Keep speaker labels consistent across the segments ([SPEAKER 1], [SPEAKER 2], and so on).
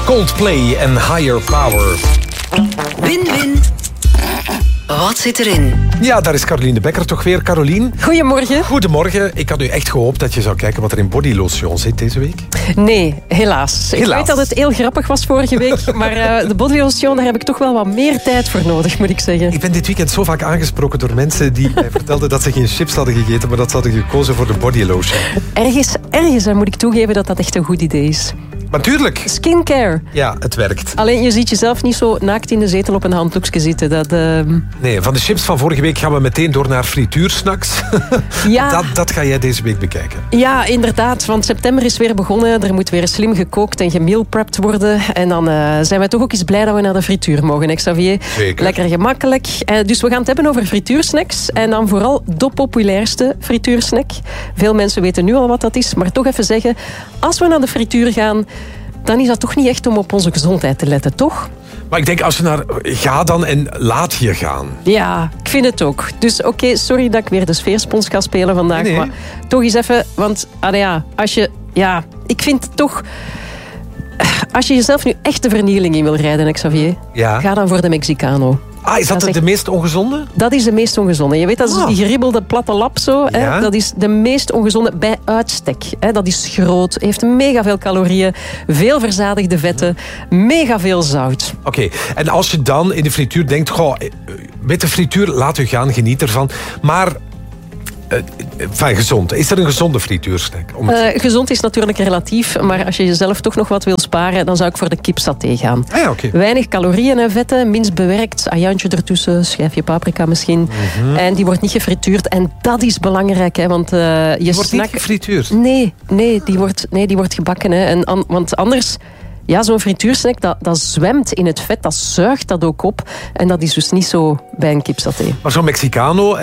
[SPEAKER 1] Coldplay en Higher Power.
[SPEAKER 2] Win-win. Wat zit erin?
[SPEAKER 1] Ja, daar is Caroline de Bekker toch weer. Caroline.
[SPEAKER 3] Goedemorgen.
[SPEAKER 1] Goedemorgen. Ik had nu echt gehoopt dat je zou kijken wat er in bodylotion zit deze week.
[SPEAKER 3] Nee, helaas. Ik weet dat het heel grappig was vorige week, maar de bodylotion, daar heb ik toch wel wat meer tijd voor nodig, moet ik zeggen.
[SPEAKER 1] Ik ben dit weekend zo vaak aangesproken door mensen die mij vertelden dat ze geen chips hadden gegeten, maar dat ze hadden gekozen voor de bodylotion.
[SPEAKER 3] Ergens moet ik toegeven dat dat echt een goed idee is.
[SPEAKER 1] Maar tuurlijk.
[SPEAKER 3] Skincare.
[SPEAKER 1] Ja, het werkt.
[SPEAKER 3] Alleen, je ziet jezelf niet zo naakt in de zetel op een handdoekje zitten.
[SPEAKER 1] Nee, van de chips van vorige week gaan we meteen door naar frituursnacks.
[SPEAKER 3] Ja.
[SPEAKER 1] Dat ga jij deze week bekijken.
[SPEAKER 3] Ja, inderdaad. Want september is weer begonnen. Er moet weer slim gekookt en gemealprept worden. En dan zijn wij toch ook eens blij dat we naar de frituur mogen, hè, Xavier?
[SPEAKER 1] Zeker.
[SPEAKER 3] Lekker gemakkelijk. Dus we gaan het hebben over frituursnacks. En dan vooral de populairste frituursnack. Veel mensen weten nu al wat dat is. Maar toch even zeggen, als we naar de frituur gaan, dan is dat toch niet echt om op onze gezondheid te letten, toch?
[SPEAKER 1] Maar ik denk, als je naar ga dan en laat je gaan.
[SPEAKER 3] Ja, ik vind het ook. Dus oké, sorry dat ik weer de sfeerspons ga spelen vandaag.
[SPEAKER 1] Nee.
[SPEAKER 3] Maar toch eens even, want als je... Ja, ik vind toch... Als je jezelf nu echt de vernieling in wil rijden, Xavier, ga dan voor de Mexicano.
[SPEAKER 1] Ah, is dat de meest ongezonde?
[SPEAKER 3] Dat is de meest ongezonde. Je weet, dat is die geribbelde platte lap zo.
[SPEAKER 1] Ja.
[SPEAKER 3] Hè? Dat is de meest ongezonde bij uitstek. Hè? Dat is groot, heeft mega veel calorieën, veel verzadigde vetten, mega veel zout.
[SPEAKER 1] Oké, en als je dan in de frituur denkt, goh, met de frituur, laat u gaan, geniet ervan. Maar... gezond. Is er een gezonde frituursnack?
[SPEAKER 3] Gezond is natuurlijk relatief, maar als je jezelf toch nog wat wil sparen, dan zou ik voor de kipsaté gaan.
[SPEAKER 1] Ah, ja, okay.
[SPEAKER 3] Weinig calorieën en vetten, minst bewerkt, ajuintje ertussen, schijfje paprika misschien. Mm-hmm. En die wordt niet gefrituurd. En dat is belangrijk, hè, want
[SPEAKER 1] die wordt niet gefrituurd?
[SPEAKER 3] Nee, die wordt gebakken. Hè. Want anders... Ja, zo'n frituursnack, dat zwemt in het vet, dat zuigt dat ook op. En dat is dus niet zo bij een kipsaté.
[SPEAKER 1] Maar zo'n Mexicano,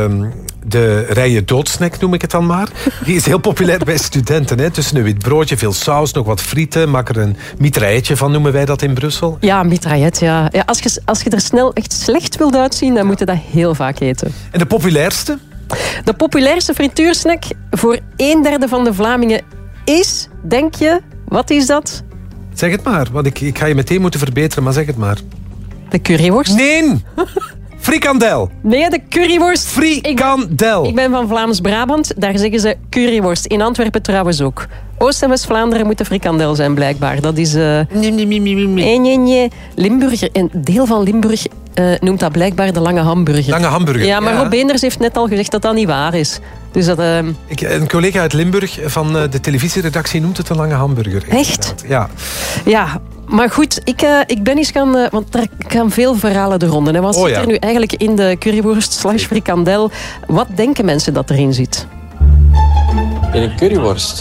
[SPEAKER 1] de rijen doodsnack noem ik het dan maar, die is heel populair bij studenten. Hè? Tussen een wit broodje, veel saus, nog wat frieten. Maak er een mitrailletje van, noemen wij dat in Brussel.
[SPEAKER 3] Ja, mitraillet, ja. Als je er snel echt slecht wilt uitzien, dan moet je dat heel vaak eten.
[SPEAKER 1] En de populairste?
[SPEAKER 3] De populairste frituursnack voor 1/3 van de Vlamingen is, denk je, wat is dat?
[SPEAKER 1] Zeg het maar, want ik ga je meteen moeten verbeteren, maar zeg het maar.
[SPEAKER 3] De curryworst?
[SPEAKER 1] Nee! Frikandel.
[SPEAKER 3] Nee, de curryworst.
[SPEAKER 1] Frikandel.
[SPEAKER 3] Ik ben van Vlaams-Brabant, daar zeggen ze curryworst. In Antwerpen trouwens ook. Oost- en West-Vlaanderen moet de frikandel zijn, blijkbaar. Dat is... Nee. Limburg, een deel van Limburg noemt dat blijkbaar de lange hamburger.
[SPEAKER 1] Lange hamburger.
[SPEAKER 3] Ja, maar Rob Beenders heeft net al gezegd dat dat niet waar is. Dus dat...
[SPEAKER 1] Een collega uit Limburg van de televisieredactie noemt het een lange hamburger.
[SPEAKER 3] Echt?
[SPEAKER 1] Ja.
[SPEAKER 3] Ja, maar goed, ik ben eens gaan... want er gaan veel verhalen de ronde. Hè. Wat zit er nu eigenlijk in de curryworst / frikandel? Wat denken mensen dat erin zit?
[SPEAKER 4] In een curryworst?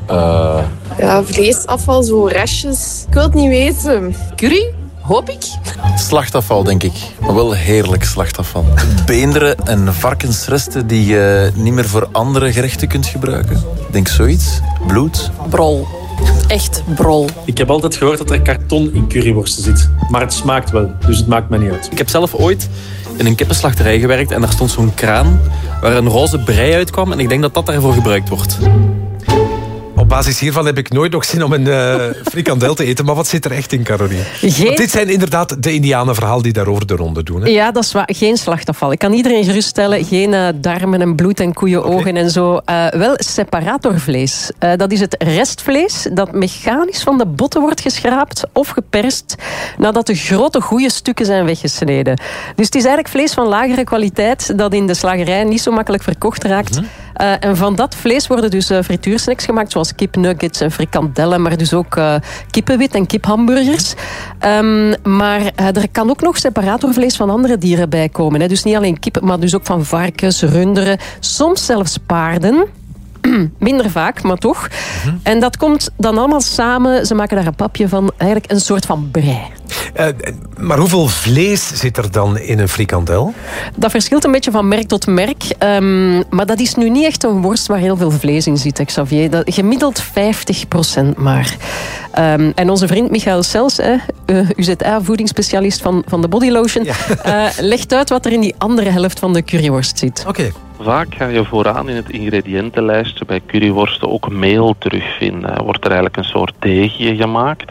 [SPEAKER 5] Ja, vleesafval, zo restjes. Ik wil het niet weten.
[SPEAKER 2] Curry? Hoop ik.
[SPEAKER 4] Slachtafval, denk ik. Maar wel heerlijk slachtafval. Beenderen en varkensresten die je niet meer voor andere gerechten kunt gebruiken. Ik denk zoiets. Bloed.
[SPEAKER 2] Brol. Echt brol.
[SPEAKER 6] Ik heb altijd gehoord dat er karton in curryworsten zit. Maar het smaakt wel, dus het maakt me niet uit.
[SPEAKER 7] Ik heb zelf ooit in een kippenslachterij gewerkt en daar stond zo'n kraan waar een roze brei uitkwam en ik denk dat dat daarvoor gebruikt wordt.
[SPEAKER 1] Op basis hiervan heb ik nooit nog zin om een frikandel te eten. Maar wat zit er echt in, Caroline? Want dit zijn inderdaad de Indianenverhalen die daarover de ronde doen. Hè?
[SPEAKER 3] Ja, dat is waar. Geen slachtafval. Ik kan iedereen geruststellen. Geen darmen en bloed en koeienogen en zo. Wel separatorvlees. Dat is het restvlees dat mechanisch van de botten wordt geschraapt of geperst nadat de grote goede stukken zijn weggesneden. Dus het is eigenlijk vlees van lagere kwaliteit dat in de slagerij niet zo makkelijk verkocht raakt. En van dat vlees worden dus frituursnacks gemaakt, zoals kipnuggets en frikandellen, maar dus ook kippenwit en kiphamburgers. Maar er kan ook nog separatorvlees van andere dieren bij komen. Hè. Dus niet alleen kip, maar dus ook van varkens, runderen, soms zelfs paarden. Minder vaak, maar toch. En dat komt dan allemaal samen. Ze maken daar een papje van. Eigenlijk een soort van brei.
[SPEAKER 1] Maar hoeveel vlees zit er dan in een frikandel?
[SPEAKER 3] Dat verschilt een beetje van merk tot merk. Maar dat is nu niet echt een worst waar heel veel vlees in zit, Xavier. Gemiddeld 50% maar. En onze vriend Michael Sels, UZA-voedingsspecialist van de Bodylotion, legt uit wat er in die andere helft van de curryworst zit.
[SPEAKER 1] Oké.
[SPEAKER 8] Vaak ga je vooraan in het ingrediëntenlijstje bij curryworsten ook meel terugvinden. Wordt er eigenlijk een soort deegje gemaakt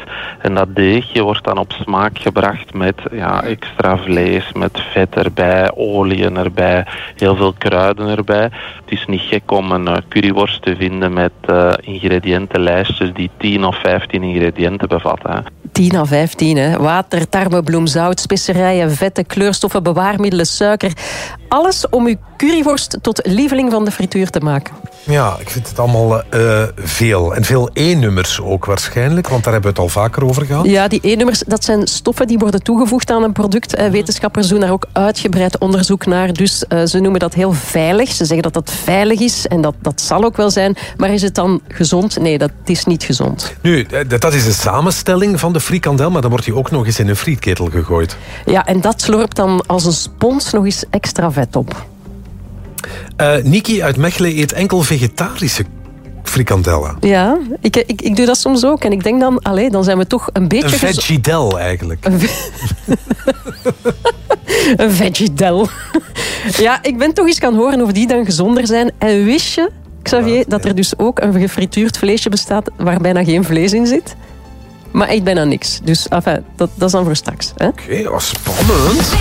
[SPEAKER 8] En dat deegje wordt dan op smaak gebracht met extra vlees, met vet erbij, olie erbij, heel veel kruiden erbij. Het is niet gek om een curryworst te vinden met ingrediëntenlijstjes die 10 of 15 ingrediënten bevatten.
[SPEAKER 3] 10 à 15, hè. Water, tarwe, bloem, zout, specerijen, vetten, kleurstoffen, bewaarmiddelen, suiker. Alles om uw curryworst tot lieveling van de frituur te maken.
[SPEAKER 1] Ja, ik vind het allemaal veel. En veel E-nummers ook waarschijnlijk, want daar hebben we het al vaker over gehad.
[SPEAKER 3] Ja, die E-nummers, dat zijn stoffen die worden toegevoegd aan een product. Wetenschappers doen daar ook uitgebreid onderzoek naar. Dus ze noemen dat heel veilig. Ze zeggen dat dat veilig is en dat zal ook wel zijn. Maar is het dan gezond? Nee, dat is niet gezond.
[SPEAKER 1] Nu, dat is de samenstelling van de frikandel, maar dan wordt die ook nog eens in een frietketel gegooid.
[SPEAKER 3] Ja, en dat slorpt dan als een spons nog eens extra vet op.
[SPEAKER 1] Niki uit Mechelen eet enkel vegetarische frikandellen.
[SPEAKER 3] Ja, ik doe dat soms ook. En ik denk dan zijn we toch een beetje...
[SPEAKER 1] Een vegidel eigenlijk.
[SPEAKER 3] Een vegidel. Ja, ik ben toch eens gaan horen of die dan gezonder zijn. En wist je, Xavier, dat er dus ook een gefrituurd vleesje bestaat waar bijna geen vlees in zit? Maar echt bijna niks. Dus dat is dan voor straks.
[SPEAKER 1] Oké, wat spannend.